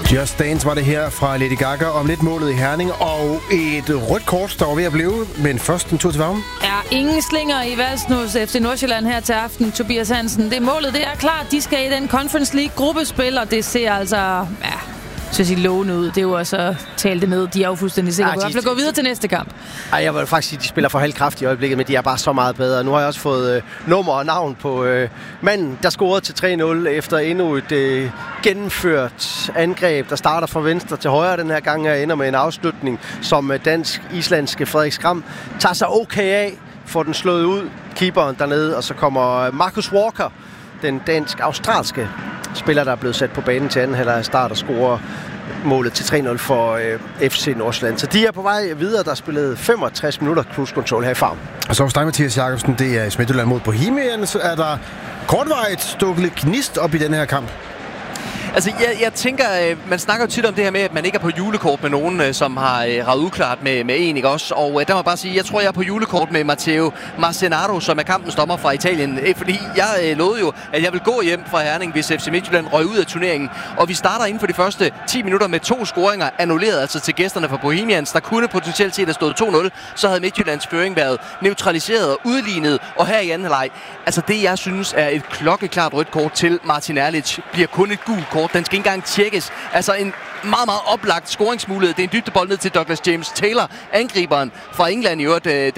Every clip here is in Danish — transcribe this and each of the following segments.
Just Dance var det her fra Lady Gaga om lidt målet i Herning, og et rødt kort, der var ved at blive, men først en tur til varmen. Ja, ingen slinger i valsen hos FC Nordsjælland her til aften, Tobias Hansen. Det målet, det er klart, de skal i den Conference League-gruppespil, og det ser altså, så sige lovende ud. Det er jo også at tale det ned. De er jo fuldstændig sikre på at gå videre til næste kamp. Ej, jeg vil faktisk sige, at de spiller for halv kraft i øjeblikket, men de er bare så meget bedre. Nu har jeg også fået nummer og navn på manden, der scorede til 3-0 efter endnu et gennemført angreb, der starter fra venstre til højre den her gang, og ender med en afslutning, som dansk-islandske Frederik Skram tager sig okay af, får den slået ud, keeperen dernede, og så kommer Marcus Walker, den dansk-australske spiller, der er blevet sat på banen til anden halvleg start og scorer målet til 3-0 for FC Nordsjælland. Så de er på vej videre. Der er spillet 65 minutter cruise control her i Farm. Og så hos dig, Mathias Jakobsen, det er Midtjylland mod Bohemian. Så er der kortvarigt stukket lidt gnist op i den her kamp. Altså, jeg tænker, man snakker jo tit om det her med, at man ikke er på julekort med nogen, som har ravet uklart med en, ikke også? Og der må jeg bare sige, jeg tror, jeg er på julekort med Matteo Marcenaro, som er kampens dommer fra Italien. Fordi jeg lovede jo, at jeg vil gå hjem fra Herning, hvis FC Midtjylland røg ud af turneringen. Og vi starter inden for de første 10 minutter med 2 scoringer annulleret, altså til gæsterne fra Bohemians. Der kunne potentielt set have stået 2-0, så havde Midtjyllands føring været neutraliseret og udlignet. Og her i anden halvleg, altså det, jeg synes er et klokkeklart rødt kort til Martin Erlic, bliver kun et gult kort. Den skal ikke engang tjekkes. Altså en meget, meget oplagt scoringsmulighed. Det er en dybdebold ned til Douglas James Taylor, angriberen fra England i øvrigt,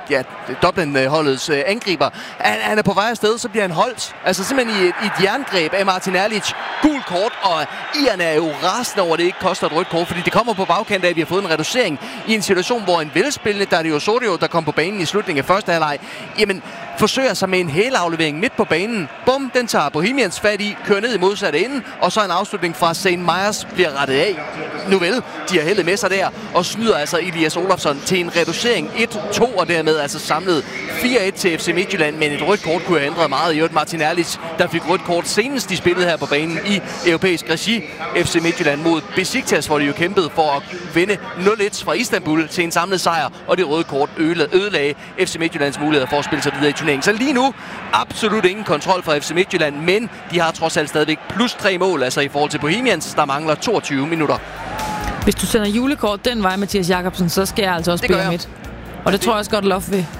Dublin-holdets angriber. Han er på vej afsted, så bliver han holdt. Altså simpelthen i et jerngreb af Martin Erlic. Gul kort, og Ian er jo rasende over, at det ikke koster et rødt kort, fordi det kommer på bagkant af, at vi har fået en reducering i en situation, hvor en velspillende Dario Osorio, der kom på banen i slutningen af første halvleg, jamen forsøger sig med en hælaflevering midt på banen. Bum, den tager Bohemians fat i, kører ned i modsatte ende, og så en afslutning fra St. Myers bliver rettet af. Nu vel, de har heldet med sig der, og snyder altså Elias Olofsson til en reducering 1-2, og dermed altså samlet 4-1 til FC Midtjylland, men et rødt kort kunne have ændret meget. I øvrigt Martin Erlic, der fik rødt kort senest de spillede her på banen i europæisk regi. FC Midtjylland mod Besiktas, hvor de jo kæmpede for at vinde 0-1 fra Istanbul til en samlet sejr, og det røde kort ødelagde FC Midtjyllands muligheder for at spille sig videre i turneringen. Så lige nu absolut ingen kontrol fra FC Midtjylland, men de har trods alt stadigvæk plus 3 mål, altså i forhold til Bohemians, der mangler 22 minutter. Hvis du sender julekort den vej, Mathias Jakobsen, så skal jeg altså også spille midt. Og det tror jeg også godt, Lof vil.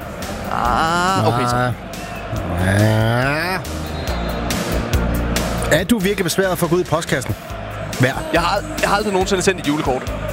Okay så. Er du virkelig besværet for at gå ud i postkassen? Jeg har aldrig nogensinde sendt et julekort.